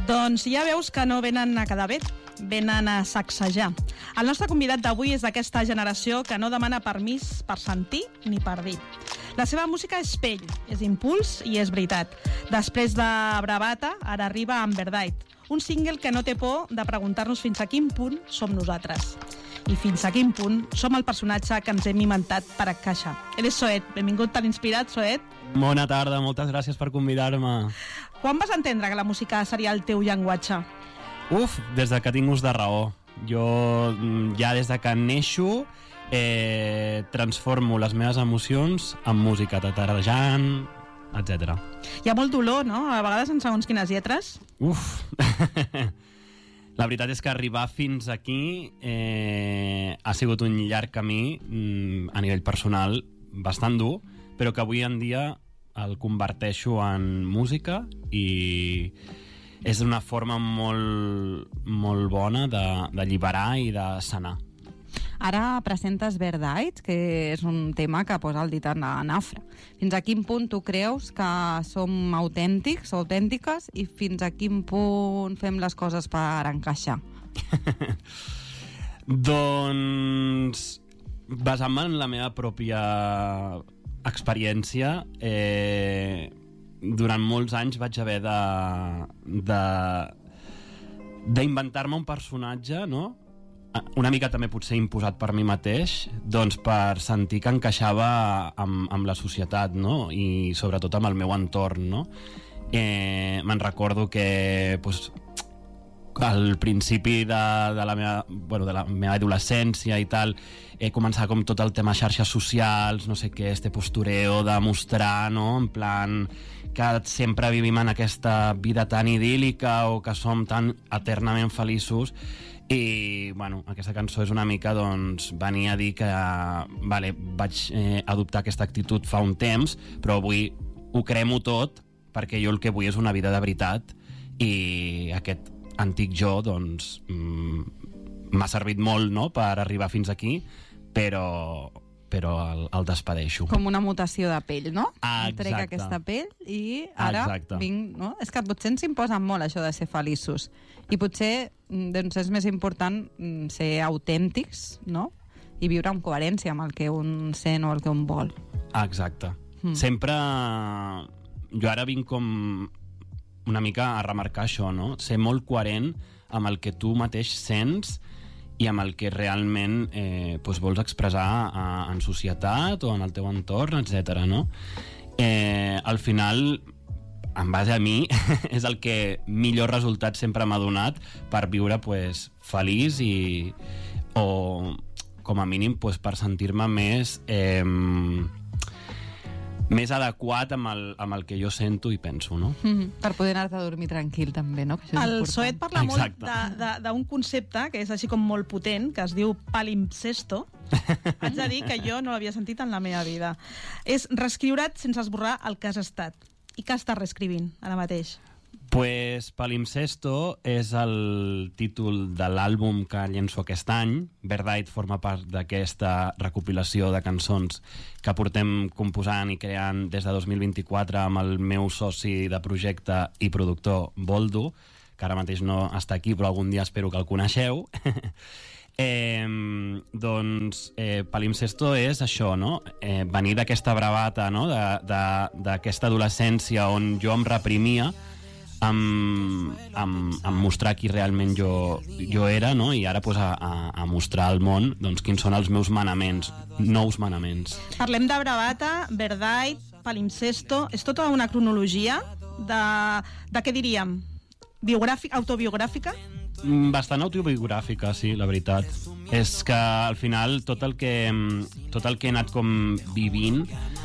Doncs ja veus que no venen a quedar bé, venen a sacsejar. El nostre convidat d'avui és d'aquesta generació que no demana permís per sentir ni per dir. La seva música és pell, és impuls i és veritat. Després de Bravata, ara arriba Amberdight, un single que no té por de preguntar-nos fins a quin punt som nosaltres. I fins a quin punt som el personatge que ens hem inventat per encaixar. Ell és Soet. Benvingut a l'Inspirat, Soet. Bona tarda, moltes gràcies per convidar-me. Quan vas entendre que la música seria el teu llenguatge? Des de que tinc ús de raó. Jo ja des de que neixo transformo les meves emocions en música, tatarejant, etc. Hi ha molt dolor, no? A vegades en segons quines lletres. La veritat és que arribar fins aquí ha sigut un llarg camí a nivell personal bastant dur, però que avui en dia el converteixo en música i és una forma molt bona d'alliberar i de sanar. Ara presentes Verdait, que és un tema que posa el dit en la nafra. Fins a quin punt tu creus que som autèntics o autèntiques i fins a quin punt fem les coses per encaixar? Doncs, basant-me en la meva pròpia experiència, durant molts anys vaig haver d'inventar-me un personatge, no? Una mica també potser imposat per mi mateix, doncs per sentir que encaixava amb la societat, no? I sobretot amb el meu entorn, no? Me'n recordo que al principi de la meva adolescència i tal, començava com tot el tema xarxes socials, no sé què, este postureo de mostrar, no? En plan que sempre vivim en aquesta vida tan idíl·lica o que som tan eternament feliços. I, bueno, aquesta cançó és una mica, doncs, venir a dir que, vaig adoptar aquesta actitud fa un temps, però avui ho cremo tot perquè jo el que vull és una vida de veritat i aquest antic jo, doncs, m'ha servit molt, no?, per arribar fins aquí, però el despedeixo. Com una mutació de pell, no? Exacte. Trec aquesta pell i ara vinc, no? És que potser ens imposen molt això de ser feliços i potser doncs, és més important ser autèntics, no? I viure en coherència amb el que un sent o el que un vol. Exacte. Sempre jo ara vinc com una mica a remarcar això, no? Ser molt coherent amb el que tu mateix sents i amb el que realment vols expressar en societat o en el teu entorn, etc. No? Al final, en base a mi, és el que millor resultat sempre m'ha donat per viure feliç o com a mínim per sentir-me més adequat amb el que jo sento i penso, no? Per poder anar-te a dormir tranquil, també, no? El Soet parla molt d'un concepte que és així com molt potent, que es diu palimpsesto. Haig de dir que jo no l'havia sentit en la meva vida. És reescriure't sense esborrar el que has estat. I què estàs reescrivint ara mateix? Palimpsesto és el títol de l'àlbum que llenço aquest any. Verdait forma part d'aquesta recopilació de cançons que portem composant i creant des de 2024 amb el meu soci de projecte i productor Boldo, que ara mateix no està aquí però algun dia espero que el coneixeu. Palimpsesto és això, no? Venir d'aquesta bravata, no? D'aquesta adolescència on jo em reprimia a mostrar qui realment jo era, no? I ara a mostrar al món quins són els meus manaments, nous manaments. Parlem de bravata, Verdait, palimpsesto. És tota una cronologia de què diríem? Autobiogràfica? Bastant autobiogràfica, sí, la veritat. És que al final tot el que he anat com vivint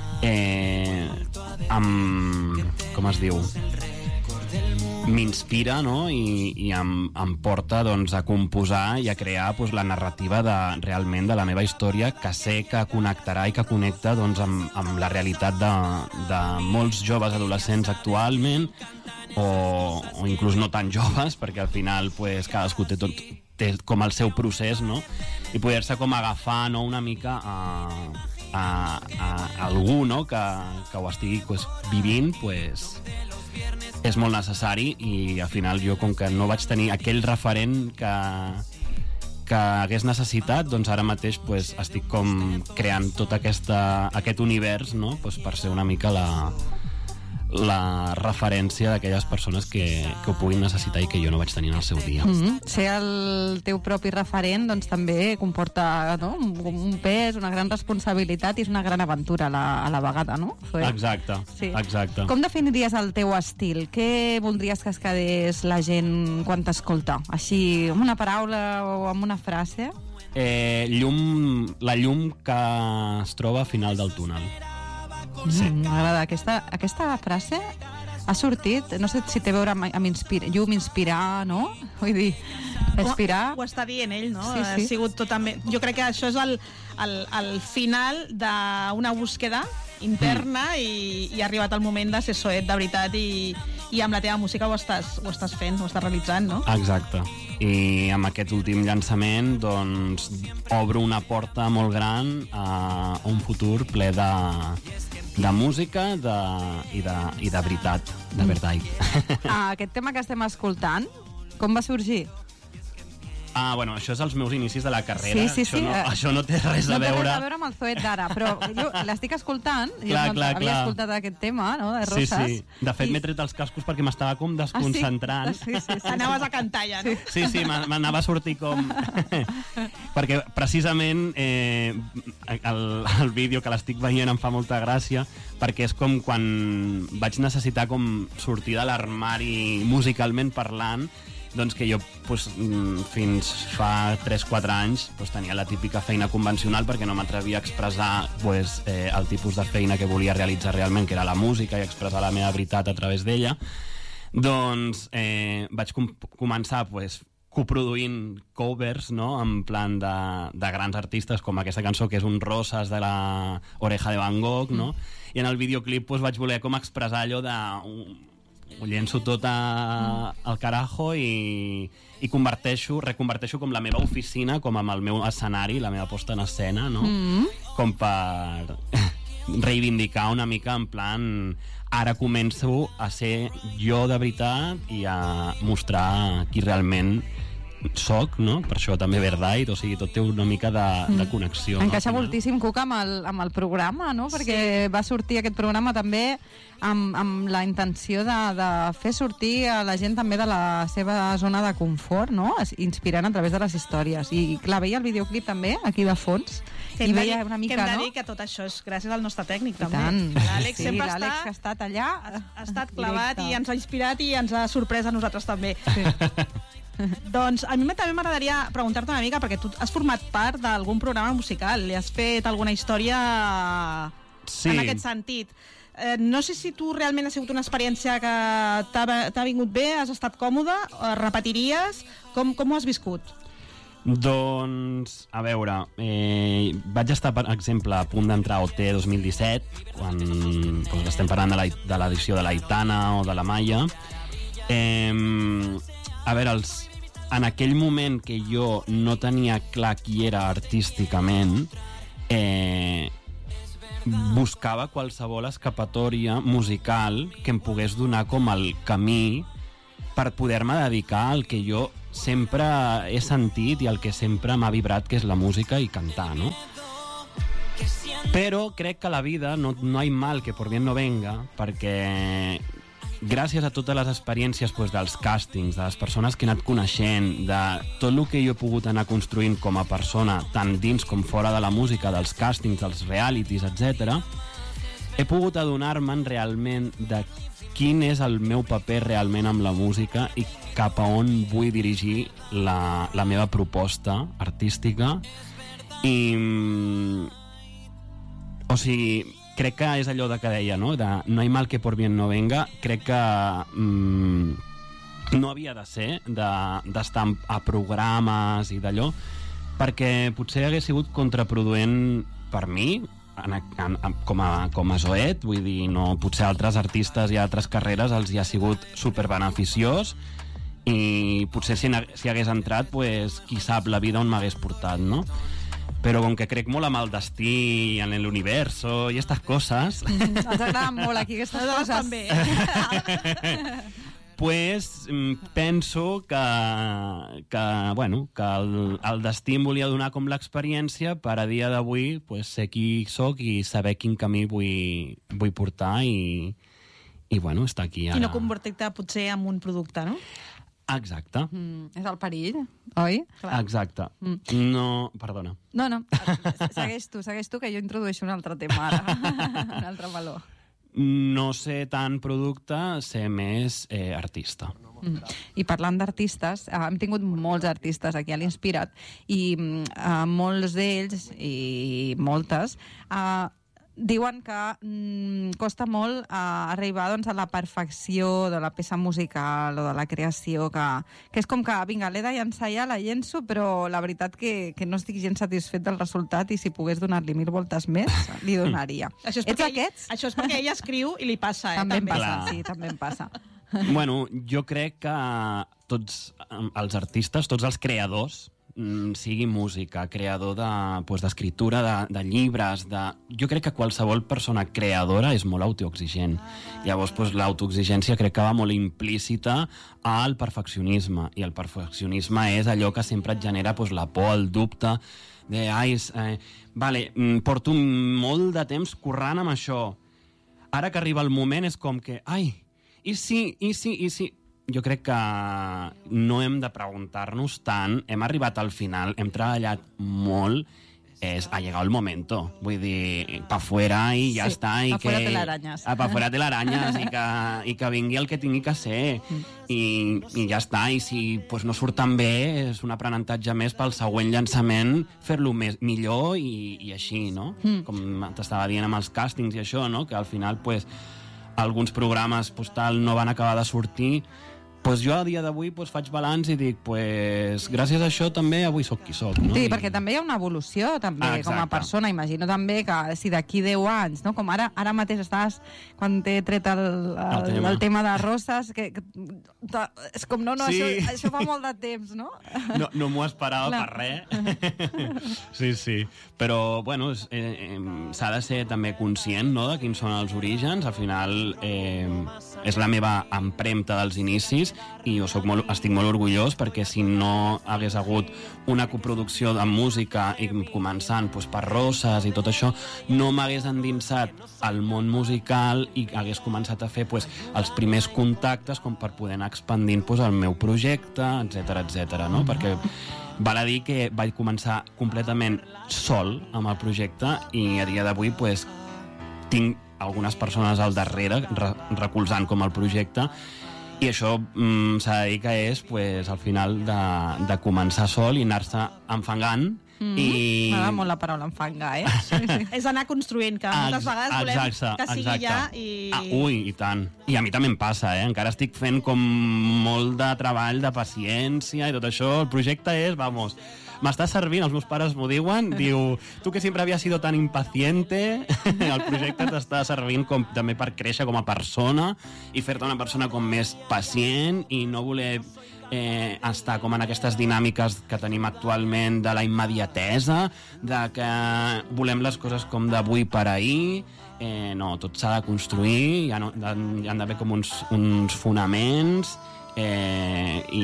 com es diu, m'inspira, no? I em porta a composar i a crear la narrativa realment de la meva història, que sé que connectarà i que connecta amb la realitat de molts joves adolescents actualment o inclús no tan joves, perquè al final cadascú té com el seu procés, no? I poder-se com agafar, no, una mica a algú, no, que ho estigui vivint, és molt necessari, i al final jo, com que no vaig tenir aquell referent que hagués necessitat, doncs ara mateix pues, estic com creant tot aquest univers, no? Pues per ser una mica la referència d'aquelles persones que ho puguin necessitar i que jo no vaig tenir en el seu dia. Ser el teu propi referent doncs també comporta, no? un pes, una gran responsabilitat, i és una gran aventura a la vegada, no? Exacte, sí. Exacte. Com definiries el teu estil? Què voldries que es quedés la gent quan t'escolta? Així, amb una paraula o amb una frase? La llum que es troba al final del túnel. Sí. M'agrada. Aquesta frase ha sortit, no sé si té a veure amb llum inspirar, no? Vull dir, inspirar... Ho està dient ell, no? Sí. Ha sigut totalment... Jo crec que això és el final d'una búsqueda interna i ha arribat el moment de ser soet de veritat, i amb la teva música ho estàs fent, ho estàs realitzant, no? Exacte. I amb aquest últim llançament doncs obro una porta molt gran a un futur ple de música i de veritat, de veritat. Aquest tema que estem escoltant, com va sorgir? Bueno, això és els meus inicis de la carrera. Sí. Això no té res a veure... No té res a veure amb el Zoet d'ara, però jo l'estic escoltant, havia escoltat aquest tema, no?, de Roses. Sí. De fet, m'he tret els cascos perquè m'estava com desconcentrant. Sí. Anaves a cantar ja, no? Sí, m'anava a sortir com... perquè precisament el vídeo que l'estic veient em fa molta gràcia, perquè és com quan vaig necessitar com sortir de l'armari musicalment parlant, doncs que jo fins fa 3-4 anys tenia la típica feina convencional perquè no m'atrevia a expressar el tipus de feina que volia realitzar realment, que era la música, i expressar la meva veritat a través d'ella. Doncs vaig començar coproduint covers, no?, en plan de grans artistes, com aquesta cançó que és un Roses de la Oreja de Van Gogh, no? I en el videoclip vaig voler com expressar allò de... ho llenço tot al carajo i reconverteixo com la meva oficina, com amb el meu escenari, la meva posta en escena, no? Com per reivindicar una mica en plan, ara començo a ser jo de veritat i a mostrar qui realment soc, no? Per això també Verdait, o sigui, tot té una mica de connexió. Encaixa moltíssim, Cuc, amb el programa, no? Perquè va sortir aquest programa també amb la intenció de fer sortir a la gent també de la seva zona de confort, no? Inspirant a través de les històries. I clar, veia el videoclip també, aquí de fons, i veia una mica, no? Que hem de dir que tot això és gràcies al nostre tècnic, també. L'Àlex sempre l'Àlex que ha estat allà. Ha estat clavat i ens ha inspirat i ens ha sorprès a nosaltres també. Sí. Doncs a mi també m'agradaria preguntar-te una mica, perquè tu has format part d'algun programa musical i has fet alguna història en aquest sentit. No sé si tu realment ha sigut una experiència que t'ha vingut bé, has estat còmode, repetiries, com ho has viscut? Doncs, a veure, vaig estar, per exemple, a punt d'entrar a OT 2017, quan estem parlant de l'edició de l'Aitana o de la Maia. A veure, en aquell moment que jo no tenia clar qui era artísticament, buscava qualsevol escapatòria musical que em pogués donar com el camí per poder-me dedicar al que jo sempre he sentit i al que sempre m'ha vibrat, que és la música i cantar, no? Però crec que a la vida no hay mal que por bien no venga, perquè gràcies a totes les experiències dels càstings, de les persones que he anat coneixent, de tot el que jo he pogut anar construint com a persona, tant dins com fora de la música, dels càstings, dels realities, etc., he pogut adonar-me'n realment de quin és el meu paper realment amb la música i cap a on vull dirigir la meva proposta artística. O sigui, crec que és allò que deia, no? De no hay mal que por bien no venga. Crec que no havia de ser d'estar a programes i d'allò, perquè potser hagués sigut contraproduent per mi, com a Zoet, vull dir, no, potser altres artistes i altres carreres els hi ha sigut superbeneficiós i potser si hagués entrat, qui sap la vida on m'hagués portat, no? però com que crec molt amb el destí i en l'universo i aquestes coses... Ens agraden molt aquí aquestes coses. També. Pues penso que el destí em volia donar com l'experiència per a dia d'avui pues, ser qui soc i saber quin camí vull portar i estar aquí ara. I no convertir-te potser en un producte, no? Exacte. És el perill, oi? Clar. Exacte. No, perdona. No, segueix tu, que jo introdueixo un altre tema ara, un altre valor. No sé tant producte, sé més artista. I parlant d'artistes, hem tingut molts artistes aquí a l'Inspirat i molts d'ells i moltes diuen que costa molt arribar doncs, a la perfecció de la peça musical o de la creació, que és com que, vinga, l'he de llençar ja, la llenço, però la veritat que no estic gens satisfet del resultat i si pogués donar-li 1000 voltes més, li donaria. Això és perquè ell escriu i li passa, També em passa, Clar. sí, també em passa. Bueno, jo crec que tots els artistes, tots els creadors, sigui música, creador d'escriptura, de llibres, jo crec que qualsevol persona creadora és molt autoexigent. Llavors, l'autoexigència crec que va molt implícita al perfeccionisme, i el perfeccionisme és allò que sempre et genera la por, el dubte, porto molt de temps currant amb això. Ara que arriba el moment és com que, i si... Jo crec que no hem de preguntar-nos tant, hem arribat al final, hem treballat molt, ha llegat el momento. Vull dir, pa fuera i ja està. Pa fuera telarañas. Pa fuera telarañas i que vingui el que tingui que ser. I ja està. I si no surt tan bé, és un aprenentatge més pel següent llançament, fer-lo millor i així, no? Com t'estava dient amb els càstings i això, no? Que al final, alguns programes no van acabar de sortir. Jo a dia d'avui faig balanç i dic, gràcies a això també avui soc qui soc. No? Sí, perquè també hi ha una evolució també com a persona. Imagino també que si d'aquí 10 anys, no? Com ara mateix estàs, quan t'he tret el tema de Roses, que és com, no, sí. això fa molt de temps, no? No m'ho esperava per res. Sí. Però, s'ha de ser també conscient, no?, de quins són els orígens. Al final és la meva empremta dels inicis i jo estic molt orgullós perquè si no hagués hagut una coproducció de música i començant per Roses i tot això, no m'hagués endinsat al món musical i hagués començat a fer els primers contactes com per poder anar expandint el meu projecte, etc, no? Perquè val a dir que vaig començar completament sol amb el projecte i a dia d'avui tinc algunes persones al darrere recolzant com el projecte. I això s'ha de dir que és, al final, de començar sol i anar-se enfangant. M'agrada molt la paraula enfangar, Sí. És anar construint, que moltes vegades volem que sigui ja i... I tant. I a mi també em passa, Encara estic fent com molt de treball, de paciència i tot això. El projecte és, m'està servint, els meus pares m'ho diuen, diu, tu que sempre havies sido tan impaciente, el projecte t'està servint també per créixer com a persona i fer-te una persona com més pacient i no voler estar com en aquestes dinàmiques que tenim actualment de la immediatesa, de que volem les coses com d'avui per ahir. No, tot s'ha de construir, hi han d'haver com uns fonaments i,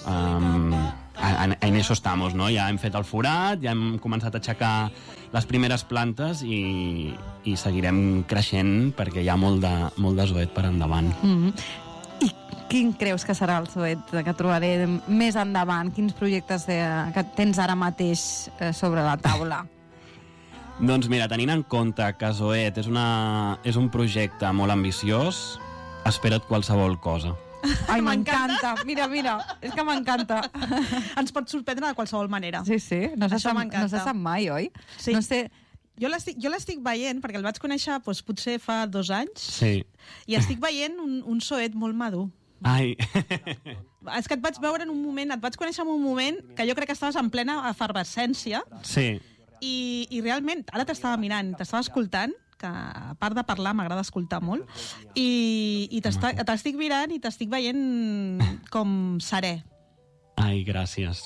en eso estamos, no? Ja hem fet el forat, ja hem començat a aixecar les primeres plantes i seguirem creixent perquè hi ha molt de zoet per endavant. I quin creus que serà el zoet que trobaré més endavant? Quins projectes que tens ara mateix sobre la taula? Doncs mira, tenint en compte que Zoet és un projecte molt ambiciós, espera't qualsevol cosa. Ai, m'encanta. Mira, és que m'encanta. Ens pot sorprendre de qualsevol manera. Sí, no se sap mai, oi? Sí. No sé... Jo l'estic veient, perquè el vaig conèixer potser fa 2 anys, sí. I estic veient un Zoet molt madur. Ai. És que et vaig veure en un moment, et vaig conèixer en un moment que jo crec que estaves en plena efervescència. Sí. I realment, ara t'estava mirant, t'estava escoltant, que a part de parlar m'agrada escoltar molt, i t'estic mirant i t'estic veient com serè. Ai, gràcies.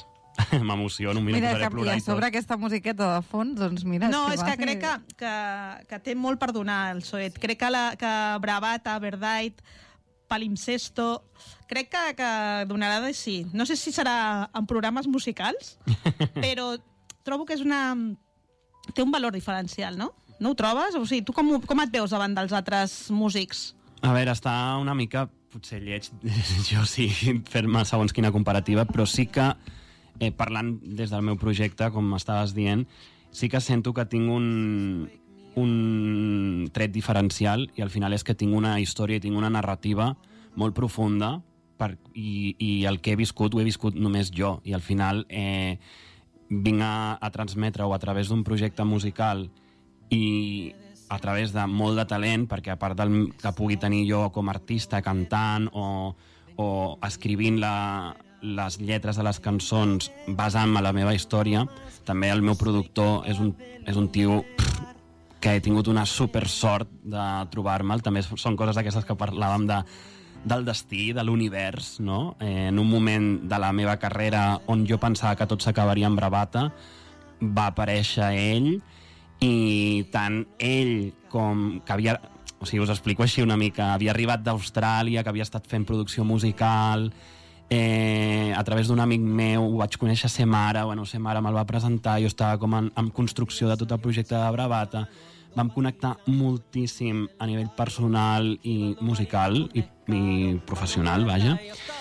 m'emociono, mira, posaré a plorar i a sobre aquesta musiqueta de fons, doncs mira... No, és que crec que té molt per donar el Zoet. Crec que Bravata, Verdait, Palimpsesto... Crec que donarà de sí. No sé si serà en programes musicals, però trobo que té un valor diferencial, no? No ho trobes? O sigui, tu com et veus davant dels altres músics? A veure, està una mica, potser lleig, jo sí, fer-me segons quina comparativa, però sí que, parlant des del meu projecte, com estaves dient, sí que sento que tinc un tret diferencial i al final és que tinc una història i tinc una narrativa molt profunda i el que he viscut ho he viscut només jo i al final vinc a transmetre-ho a través d'un projecte musical i a través de molt de talent, perquè a part del que pugui tenir jo com a artista cantant o escrivint les lletres de les cançons basant-me en la meva història, també el meu productor és un tio que he tingut una super sort de trobar-me'l. També són coses d'aquestes que parlàvem del destí, de l'univers, no? En un moment de la meva carrera on jo pensava que tot s'acabaria en Bravata, va aparèixer ell, i tant ell com que havia... O sigui, us explico així una mica. Havia arribat d'Austràlia, que havia estat fent producció musical, a través d'un amic meu vaig conèixer Semara, Semara me'l va presentar, jo estava com en construcció de tot el projecte de Bravata. Vam connectar moltíssim a nivell personal i musical i professional, vaja.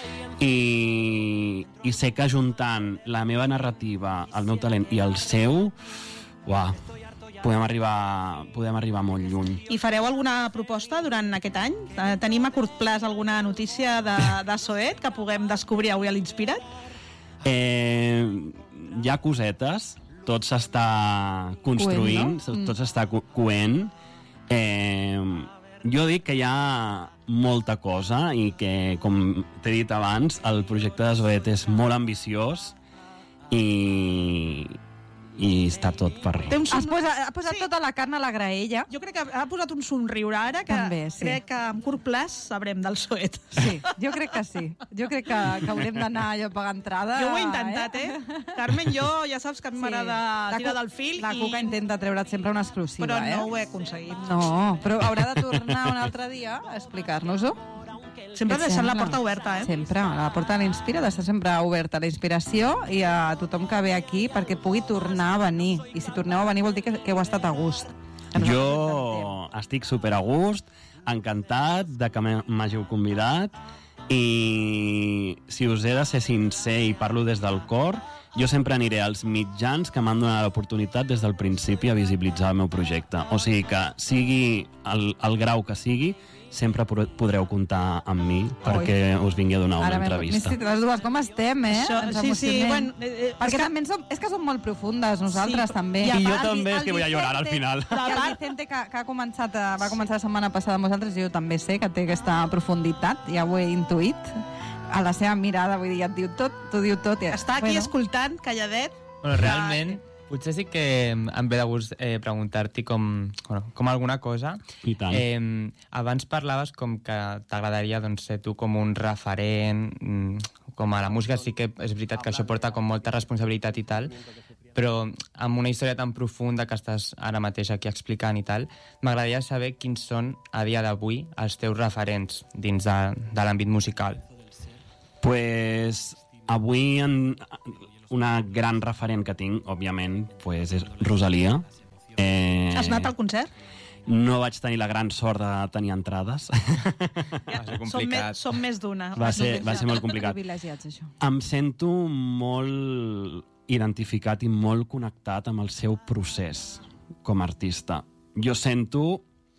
I sé que juntant la meva narrativa, el meu talent i el seu, uah, podem arribar molt lluny. I fareu alguna proposta durant aquest any? Tenim a curt plaç alguna notícia de Zoet que puguem descobrir avui a l'Inspirat? Hi ha cosetes, tot s'està construint, tot s'està coent. Jo dic que hi ha molta cosa i que, com t'he dit abans, el projecte de Zoet és molt ambiciós i està tot per... Ha posat tota la carn a la graella. Jo crec que ha posat un somriure ara que també, sí. Crec que en curt plaç sabrem del Zoet. Sí, jo crec que sí. Jo crec que haurem d'anar allò a pagar entrada. Jo ho he intentat, Carmen, jo ja saps que a mi m'agrada tirar del fil. La Cuca intenta treure't sempre una exclusiva, però no ho he aconseguit. No, però haurà de tornar un altre dia a explicar-nos-ho. Sempre deixant la porta oberta, Sempre, la porta de l'Inspira està sempre oberta a la inspiració i a tothom que ve aquí perquè pugui tornar a venir. I si torneu a venir vol dir que heu estat a gust. Jo estic super a gust, encantat de que m'hàgiu convidat i si us he de ser sincer i parlo des del cor, jo sempre aniré als mitjans que m'han donat l'oportunitat des del principi a visibilitzar el meu projecte. O sigui que sigui el grau que sigui, sempre podreu comptar amb mi perquè us vingui a donar una entrevista. Les dues, com estem, Sí, bueno... Perquè també és que som molt profundes, nosaltres també. I jo també, és que vull a llorar al final. I el Vicente, que va començar la setmana passada amb vosaltres, jo també sé que té aquesta profunditat, ja ho he intuït. A la seva mirada, vull dir, ja et diu tot, t'ho diu tot. Està aquí escoltant, calladet. Bueno, realment, potser sí que em ve de gust preguntar-t'hi com alguna cosa. I tant. Abans parlaves com que t'agradaria ser tu com un referent, com a la música sí que és veritat que això porta com molta responsabilitat i tal, però amb una història tan profunda que estàs ara mateix aquí explicant i tal, m'agradaria saber quins són a dia d'avui els teus referents dins de l'àmbit musical. Pues avui una gran referent que tinc, òbviament, pues és Rosalia. Has anat al concert? No vaig tenir la gran sort de tenir entrades. Va ser complicat. Som més d'una. Va ser molt complicat. Privilegiats, això. Em sento molt identificat i molt connectat amb el seu procés com a artista. Jo sento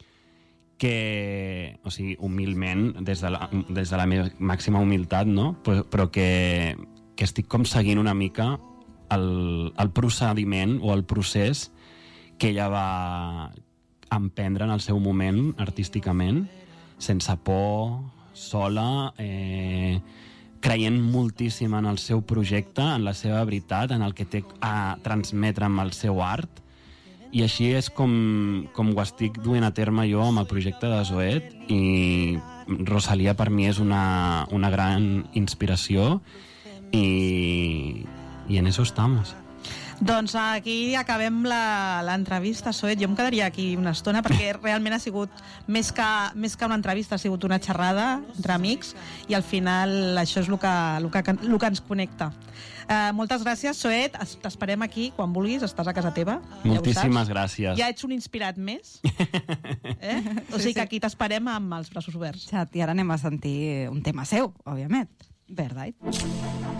que, o sigui, humilment, des de la meva màxima humilitat, no? Però que estic com seguint una mica el procediment o el procés que ella va emprendre en el seu moment artísticament, sense por, sola, creient moltíssim en el seu projecte, en la seva veritat, en el que té a transmetre amb el seu art, i així és com ho estic duent a terme jo amb el projecte de Zoet, i Rosalia per mi és una gran inspiració i y en eso estamos. Doncs aquí acabem l'entrevista, Zoet. Jo em quedaria aquí una estona perquè realment ha sigut més que una entrevista, ha sigut una xerrada entre amics i al final això és el que ens connecta. Moltes gràcies, Zoet. T'esperem aquí quan vulguis, estàs a casa teva. Moltíssimes gràcies. Ja ets un inspirat més. O sigui que aquí t'esperem amb els braços oberts. I ara anem a sentir un tema seu, òbviament. Verdad.